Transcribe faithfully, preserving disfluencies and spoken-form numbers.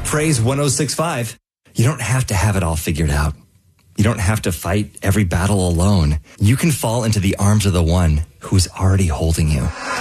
Praise one oh six point five. You don't have to have it all figured out. You don't have to fight every battle alone. You can fall into the arms of the one who's already holding you.